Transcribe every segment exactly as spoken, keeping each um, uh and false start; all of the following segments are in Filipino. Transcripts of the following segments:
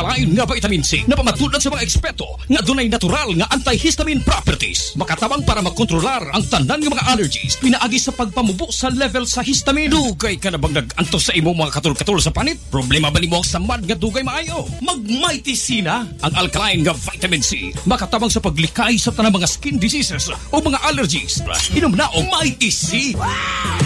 alkaline nga vitamin C na pamatulad sa mga eksperto nga dunay natural nga antihistamine properties. Makatabang para makontrolar ang tanan nga mga allergies pinaagi sa pagpamubo sa level sa histamine. Dugay ka na bang nag-antos sa imong mga katul-katul sa panit? Problema ba nimo ang samad nga dugay maayo? Mag-Mighty C na ang alkaline nga vitamin C. Makatabang sa paglikay sa tanang mga skin diseases o mga allergies. Inom na o Mighty C. Wow!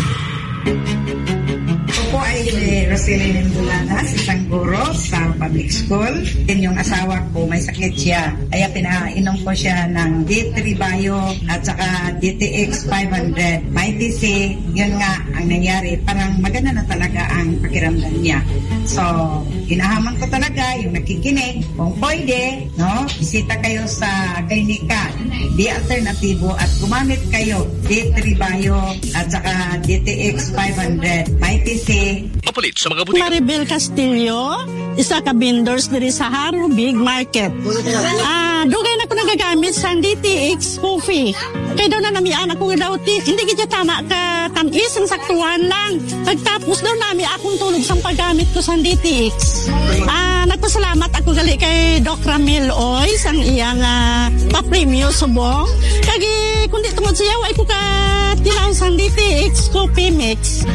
Ako ay si Roselyn Embulanas, isang guro sa public school. Then yung asawa ko, may sakit siya. Kaya pinainom ko siya ng D three Bio at saka D T X five hundred. Mighty C, yun nga ang nangyari. Parang maganda na talaga ang pakiramdam niya. So, inahaman ko talaga yung nakikinig. Kung pwede, no, bisita kayo sa Gaynika, di alternatibo at gumamit kayo D three Bio at saka D T X five hundred. Mighty C. Papalit sa mga butika. Maribel Castillo, isa ka vendors diri sa Haro Big Market. Ah, dugay na ko nagagamit sa D T X coffee. Kaya daw na namian ako daw ti, hindi kita tama ka tamis ang saktuan lang. Pagtapos daw nami akong tulog sa paggamit ko sa D T X. Ah, nagpasalamat ako gali kay Doc Ramil Oy sang iyang uh, pa-premium subong. Kagi kundi tungod siya way ko ka tilaw sa D T X coffee mix.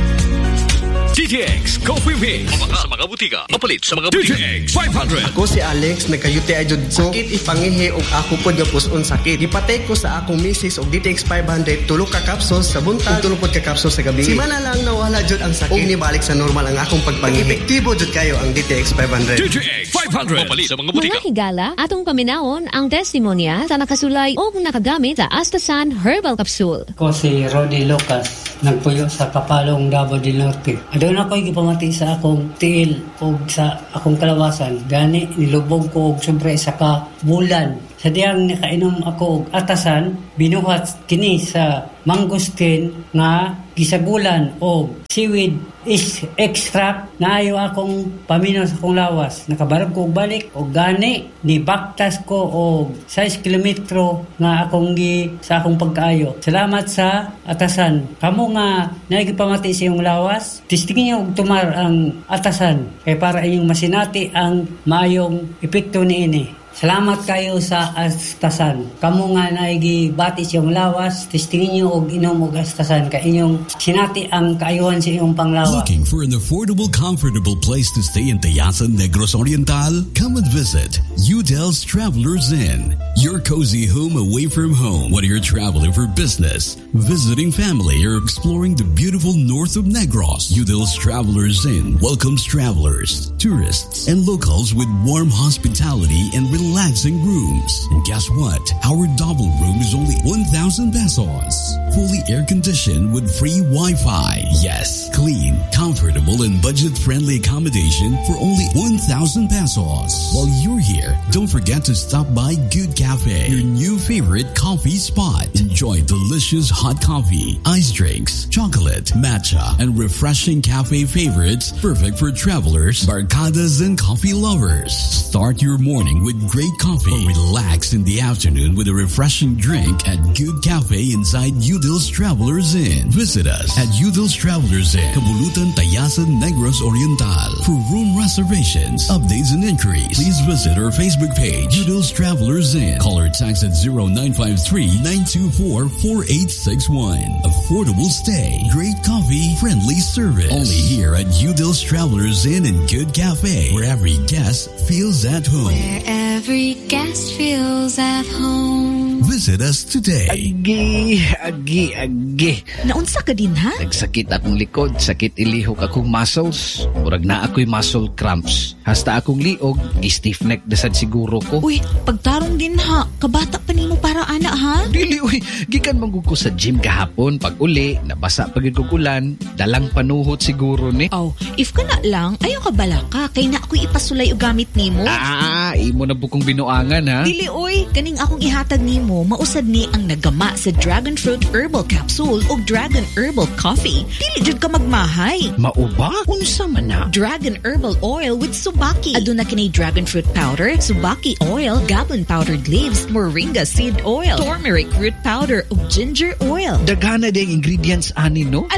D T X Coffee Mix. Sa mga butika. Papalit sa mga butika. D T X five hundred. Ako si Alex, nagkayuti ay jud ko. Sakit ipangihi og ako pod nga puson sakit. Gipatay ko sa akong misis og D T X five hundred tulo ka capsules sa buntag, tulo pod ka capsules sa gabi. Si mana lang nawala jud ang sakit. Og nibalik sa normal ang akong pagpangihi. Epektibo jud kayo ang D T X five hundred. D T X five hundred. Papalit sa mga butika. Mga higala, atong paminawon ang testimonya sa nakasulay og nakagamit sa Astasan Herbal Capsule. Ko si Rodi Lucas, nagpuyo sa Kapalong, Davao del Norte. Doon ako'y gipamati sa akong tiil o sa akong kalawasan. Gani, nilubog ko og siyempre sa kabulan. Sa diyang nakainom ako og atasan, binuhat kini sa mangosteen nga gisagulan og seaweed is extract na ayo akong paminom sa akong lawas. Nakabarog ko og balik og gani nibaktas ko og six kilometro nga akong gi sa akong pagkaayo. Salamat sa atasan. Kamo nga nagipamati sa iyong lawas, tistingin niyo og tumar ang atasan kay para inyong masinati ang maayong epekto niini. Salamat kayo sa Astasan. Kamu nga naigibati siyong lawas, testingin niyo og inom og Astasan kay inyong sinati ang kaayuhan sa inyong panglawas. Looking for an affordable, comfortable place to stay in Tayasan, Negros Oriental? Come and visit Udell's Travelers Inn. Your cozy home away from home, whether you're traveling for business, visiting family, or exploring the beautiful north of Negros. Udell's Travelers Inn welcomes travelers, tourists, and locals with warm hospitality and relaxing rooms. And guess what? Our double room is only one thousand pesos. Fully air-conditioned with free Wi-Fi. Yes, clean, comfortable, and budget-friendly accommodation for only one thousand pesos. While you're here, don't forget to stop by Good Cafe, your new favorite coffee spot. Enjoy delicious hot coffee, ice drinks, chocolate, matcha, and refreshing cafe favorites perfect for travelers, barcadas, and coffee lovers. Start your morning with great coffee or relax in the afternoon with a refreshing drink at Good Cafe inside Udell's Travelers Inn. Visit us at Udell's Travelers Inn, Kabulutan, Tayasan, Negros Oriental. For room reservations, updates, and inquiries, please visit our Facebook page, Udell's Travelers Inn. Call or text at zero nine five three, nine two four, four eight six one. Affordable stay, great coffee, friendly service. Only here at Udell's Travelers Inn and Good Cafe, where every guest feels at home. Where every guest feels at home. Visit us today. Agi, agi, agi. Naunsa ka din, ha? Nagsakit akong likod, sakit ilihok akong muscles. Murag na ako'y muscle cramps. Hasta akong liog, stiff neck dasad siguro ko. Uy, pagtarong din ha. Kabata pa nimo para ana, ha? Dili, uy. Gikan manggug ko sa gym kahapon. Pag uli, nabasa pagid kog ulan. Dalang panuhot siguro ni. Oh, if ka na lang, ayaw ka bala ka. Kay na ako'y ipasulay o gamit nimo. Ah, imo na bukong binuangan, ha? Dili, uy. Kaning akong ihatag nimo, mausad ni ang nagama sa Dragon Fruit Herbal Capsule o Dragon Herbal Coffee. Dili jud ka magmahay. Mauba? Unsa man na? Dragon Herbal Oil with Subaki. Aduna kini Dragon Fruit Powder, Subaki Oil, Gabon Powdered Leaves, Moringa Seed Oil, Turmeric Root Powder ug Ginger Oil. Daghana ding ingredients ani, no? Alangan,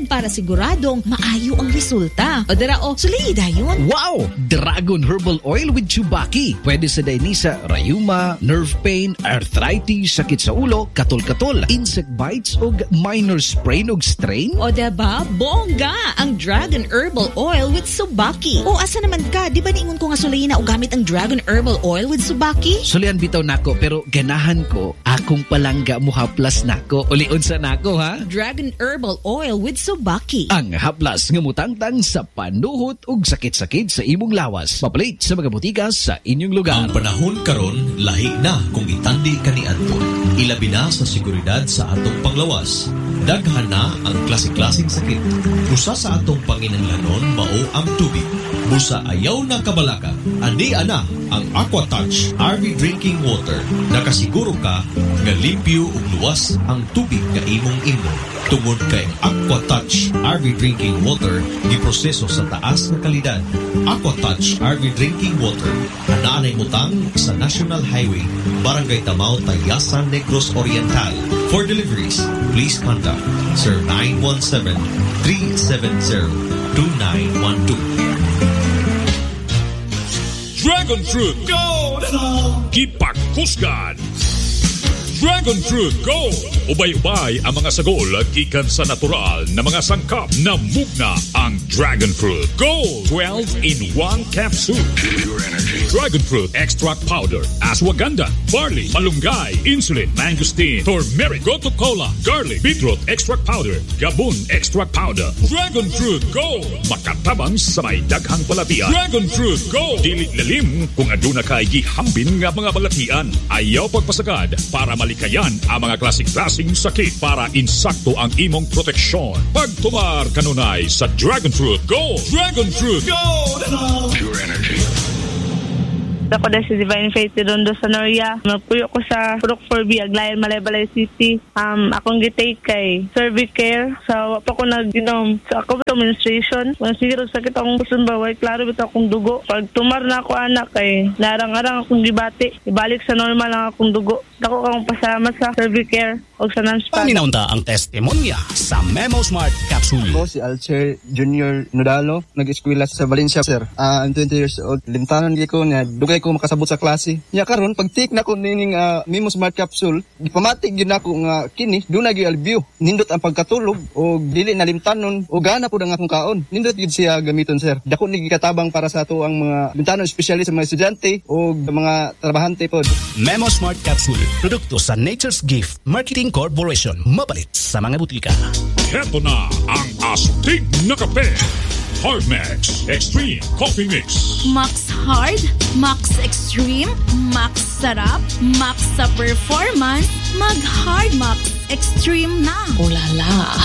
ug para siguradong maayo ang resulta. O dara o, suli dayon. Wow! Dragon Herbal Oil with Chubaki. Pwede sa dainisa, rayuma, nerve pain, arthritis, sakit sa ulo, katol-katol, insect bites o minor sprain o strain. O diba, bongga ang Dragon Herbal Oil with Subaki. O asa naman ka, di ba niingon ko nga sulayin na o gamit ang Dragon Herbal Oil with Subaki? Sulian bitaw nako, pero ganahan ko, akong palangga mo haplas nako. Ulion sa nako, ha? Dragon Herbal Oil with Subaki. Ang haplas nga mutangtang sa panuhot ug sakit-sakit sa imong lawas. Papalit sa mga butika sa inyong lugar. Ang panahon karon lahi na kung itandi kaniadto. Ilabi na sa seguridad sa atong panglawas. Daghan na ang klase-klaseng sakit. Usa sa atong panginahanglanon mao ang tubig. Busa ayaw na kabalaka. Andi ana ang AquaTouch R V Drinking Water. Nakasiguro ka nga limpyo ug luwas ang tubig nga imong inom. Tungod kay AquaTouch R V Drinking Water giproseso sa taas nga kalidad. AquaTouch R V Drinking Water anaanay mutang sa National Highway, Barangay Tamao, Tayasan, Negros Oriental. For deliveries, please contact Sir nine one seven, three seven zero, two nine one two. Dragon Fruit Gold! Kipagkusgan! Dragon Fruit Gold! Ubay-ubay ang mga sagol gikan sa natural na mga sangkap na mugna ang Dragon Fruit Gold twelve in one capsule. Pure energy. Dragon Fruit Extract Powder, Ashwagandha, Barley, Malunggay, Insulin, Mangosteen, Turmeric, Gotu Cola, Garlic, Beetroot Extract Powder, Gabon Extract Powder. Dragon Fruit Gold! Makatabang sa may daghang balatian. Dragon Fruit Gold! Dili lalim kung aduna kay gihambin nga mga balatian. Ayaw pagpasagad para malikayan ang mga klasik-klasing sakit para insakto ang imong proteksyon. Pagtumar kanunay sa Dragon Fruit Gold. Dragon Fruit Gold! Pure energy. Ako na si Divine Faith Redondo sa Noria. Magpuyo ko sa Purok four B, Aglayan, Malay-Balay City. Um, akong gitake kay Cervicare. Sa so, wapa ko nag-inom. Sa so, ako ito menstruation. Kung sige sakit akong puson baway, klaro bito akong dugo. Pag tumar na ako anak kay narang-arang akong gibati. Ibalik sa normal lang akong dugo. Dako akong pasalamat sa Cervicare o sa non-spam. Paninaunta ang testimonya sa Memo Smart Capsule. Ako si Alcher Junior Nodalo. Nag-eskwela sa Valencia, sir. Uh, I'm twenty years old. Limtanon ko na dugay ko makasabot sa klase. Nya karon pag take na ko nining uh, Memo Smart Capsule, dipamatik gyud nako nga kini dunay gyud albiyo. Nindot ang pagkatulog o dili na limtanon o gana pud ang akong kaon. Nindot gyud siya gamiton, sir. Dako ni gikatabang para sa ato ang mga limtanon, especially sa mga estudyante o mga trabahante pod. Memo Smart Capsule, produkto sa Nature's Gift Marketing Corporation. Mapalit sa mga butika. Heto na ang astig na kape. Hard Max Extreme Coffee Mix. Max Hard, Max Extreme, Max Sarap, Max sa performance, mag Hard Max Extreme na. Ulala,